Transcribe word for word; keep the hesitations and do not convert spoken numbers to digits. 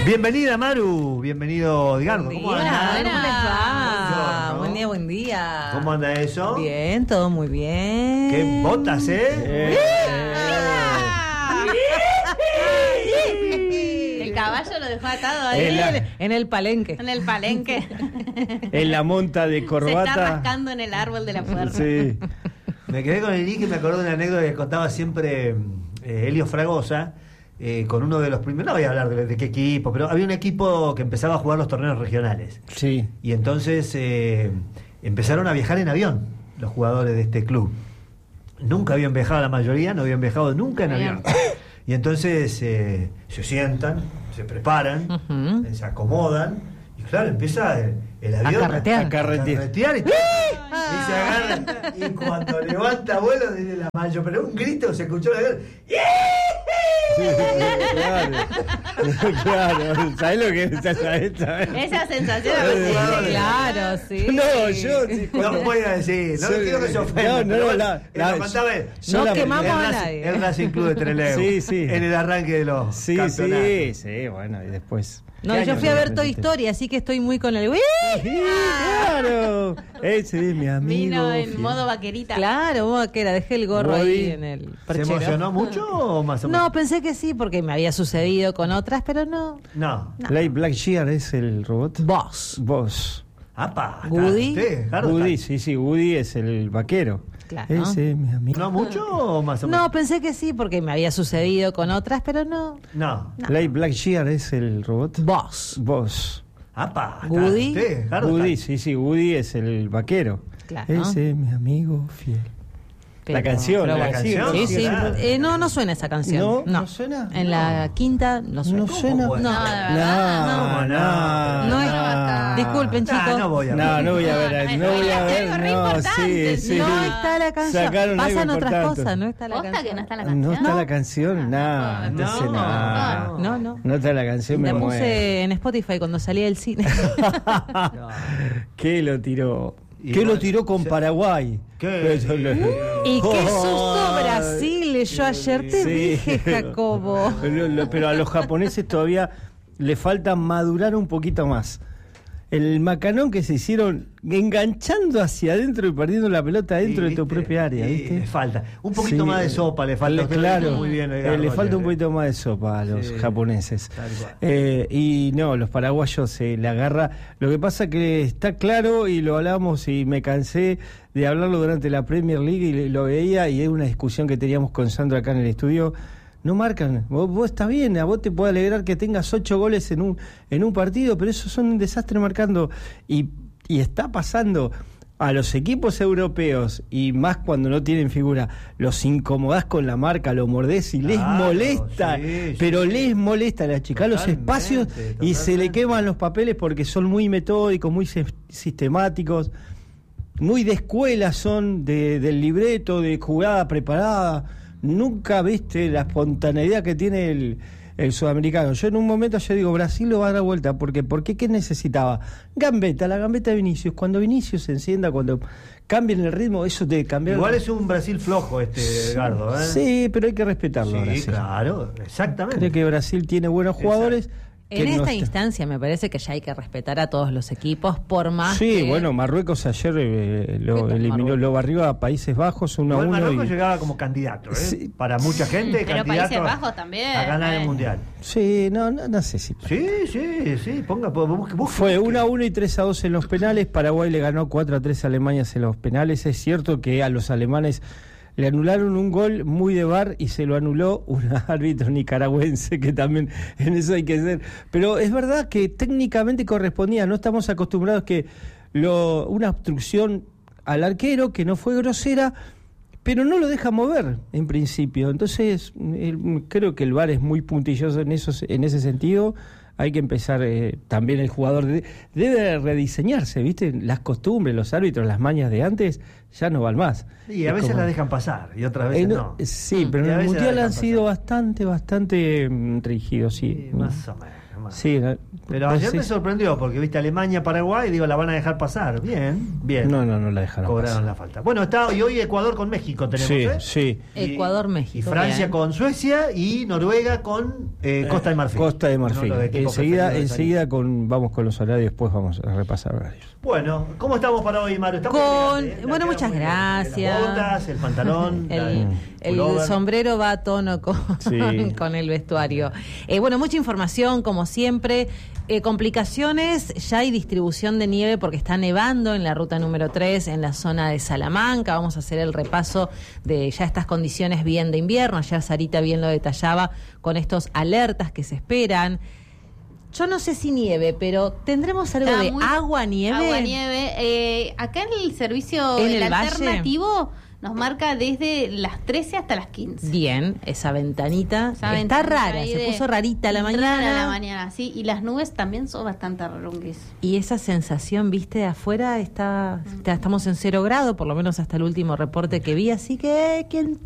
Bienvenida, Maru. Bienvenido, Edgardo. ¿Cómo anda? ¿Cómo les va? Buen día, buen día. ¿Cómo anda eso? Bien, todo muy bien. ¿Qué botas, eh? El caballo lo dejó atado ahí En, en, la, en el palenque. en el palenque. En la monta de corbata. Se está rascando en el árbol de la puerta. Sí. Me quedé con el link y me acordé de una anécdota que contaba siempre eh, Helio Fragosa. Eh, con uno de los primeros, no voy a hablar de, de qué equipo, pero había un equipo que empezaba a jugar los torneos regionales. Sí. Y entonces eh, empezaron a viajar en avión los jugadores de este club. Nunca habían viajado, la mayoría no habían viajado nunca en avión. Y entonces eh, se sientan, se preparan, Uh-huh. se acomodan, y claro, empieza el, el avión A carretear. a carretear y, y se agarran. Y cuando levanta vuelo, desde la mayo, pero un grito se escuchó el avión. Sí, claro. Claro. ¿Sabés lo que es? ¿Sabés? ¿Sabés? Esa sensación Eh, de Claro, sí. No, yo. Sí, No cuando- voy a decir, no Sí, quiero que se ofenda. no, no, pero bueno, la- eh, la- lo contaba él. yo No la- quemamos el a Racing- nadie. El Racing Club de Trelew. Sí, sí. En el arranque de los Sí, campeonatos. sí, sí, bueno, y después. No, ¿Qué yo año fui a ver son? Toy Story, así que estoy muy con el... ¡Uy! Sí, claro. Ese es mi amigo. vino en fiel. modo vaquerita. Claro, vos que era, dejé el gorro Body. ahí en el ¿Se perchero. emocionó mucho o más o menos? No, pensé que sí, porque me había sucedido con otras, pero no. No. Light Black Shear es el robot. Vos. Vos. Apa, Woody. usted, Ricardo, Woody, está- sí, sí, Woody es el vaquero. Claro. Ese es mi amigo. ¿No mucho o más o menos? No, pensé que sí, porque me había sucedido con otras, pero no. No. Light Black Shear es el robot. Vos. Vos. Apa, está Woody. usted, Ricardo, Woody, está- sí, sí, Woody es el vaquero. Claro. Ese es mi amigo fiel. Pero- la canción, pero la bueno. canción. Sí, sí. claro. Eh, no, no suena esa canción. ¿No? No, ¿No suena? En la quinta no suena. ¿No suena? puede No, No, de No, verdad. no, No es- no. Disculpen, Ah, chicos. no voy a No, no voy a ver, Ay, no voy a algo ver, re no, importante, sí, sí. No está la canción. Sacaron algo Pasan otras importante. cosas, no está la ¿Posta canción. que no está la canción? ¿No está la canción? No, No, entonces no. no. No, no. No está la canción, me La muero. puse en Spotify cuando salía del cine. No. ¿Qué lo tiró? Y ¿Qué bueno, lo tiró con se- Paraguay? ¿Qué? Eso lo- Y qué susto Ay, Brasil. Yo ayer te sí. dije, Jacobo. Lo- lo- Pero a los japoneses todavía le falta madurar un poquito más. El macanón que se hicieron enganchando hacia adentro y perdiendo la pelota dentro Y, de tu viste, propia área, y ¿viste? le falta. Un poquito Sí. más de sopa le falta. Le- Usted lo claro, dijo muy bien, eh, Edgardo, le falta un le- poquito más de sopa a los Sí, japoneses. tal cual. Eh, y no, los paraguayos se le agarra. Lo que pasa que está claro, y lo hablamos y me cansé de hablarlo durante la Premier League y lo veía, y es una discusión que teníamos con Sandro acá en el estudio. No marcan, vos, vos está bien, a vos te puede alegrar que tengas ocho goles en un, en un partido, pero esos son un desastre marcando. Y, y está pasando a los equipos europeos, y más cuando no tienen figura, los incomodás con la marca, lo mordés y les Claro, molesta, sí, pero sí. les molesta le achicás los Totalmente, espacios y se le totalmente. queman los papeles porque son muy metódicos, muy sis- sistemáticos, muy de escuela son, de, del libreto, de jugada preparada. Nunca viste la espontaneidad que tiene el, el sudamericano. Yo en un momento yo digo, Brasil lo va a dar vuelta, porque ¿por qué? ¿Qué necesitaba? Gambeta, la gambeta de Vinicius. Cuando Vinicius se encienda, cuando cambien el ritmo, eso de cambiar. Igual es un Brasil flojo este, Edgardo, ¿eh? Sí, pero hay que respetarlo. Sí, Brasil. claro, exactamente. Creo que Brasil tiene buenos jugadores. que En no esta está- instancia me parece que ya hay que respetar a todos los equipos, por más Sí, que... bueno, Marruecos ayer eh, lo ¿Qué tal eliminó, Marruecos? lo barrió a Países Bajos uno a Igual uno. Marruecos y- llegaba como candidato, ¿eh? Sí. Para mucha gente, Pero candidato Países Bajos también, a ganar el eh. Mundial. Sí, no, no, no sé si. Sí, sí, sí, ponga, po- busque, busque, Fue busque. uno a uno y tres a dos en los penales. Paraguay le ganó cuatro a tres a Alemania en los penales. Es cierto que a los alemanes le anularon un gol muy de V A R y se lo anuló un árbitro nicaragüense, que también en eso hay que ser. Pero es verdad que técnicamente correspondía. No estamos acostumbrados que lo, una obstrucción al arquero que no fue grosera, pero no lo deja mover en principio. Entonces el- creo que el V A R es muy puntilloso en, esos, en ese sentido. Hay que empezar, eh, también el jugador de- debe rediseñarse, ¿viste? Las costumbres, los árbitros, las mañas de antes ya no van más. Y a Es veces como- la dejan pasar y otras veces Eh, no, no. Sí, Mm. pero Y en a el veces la Mundial dejan han sido pasar. bastante, bastante mm, rígidos, sí. Sí, más o menos. semana. Sí, no- Pero no ayer sé me si- sorprendió porque viste Alemania, Paraguay, digo, la van a dejar pasar. Bien, bien. No, no, no la dejaron Cobraron pasar. la falta. Bueno, está y hoy Ecuador con México tenemos, Sí, ¿eh? sí. Y- Ecuador-México, Y Francia bien. con Suecia y Noruega con eh, Costa de Marfil. Costa de Uno Marfil. de los equipos Enseguida, preferidos de esa enseguida con, vamos con los horarios, después vamos a repasar horarios. Bueno, ¿cómo estamos para hoy, Maru? Estamos Con- elegantes, ¿eh? La bueno, queda muchas muy bien. gracias. Las botas, el pantalón, la- El, el pullover. sombrero va a tono con, Sí. con el vestuario. Eh, bueno, mucha información, como siempre. Eh, complicaciones, ya hay distribución de nieve porque está nevando en la ruta número tres, en la zona de Salamanca. Vamos a hacer el repaso de ya estas condiciones bien de invierno. Ayer Sarita bien lo detallaba con estos alertas que se esperan. Yo no sé si nieve, pero ¿tendremos algo Está de muy- agua, nieve? Agua, nieve. Eh, acá en el servicio, ¿En el, el valle? alternativo, nos marca desde las trece hasta las quince. Bien, esa ventanita Esa está ventanita rara, ahí se de- puso rarita a la rara mañana. a la mañana, sí. Y las nubes también son bastante rarunguis. Y esa sensación, viste, afuera está, está- estamos en cero grado, por lo menos hasta el último reporte que vi, así que quien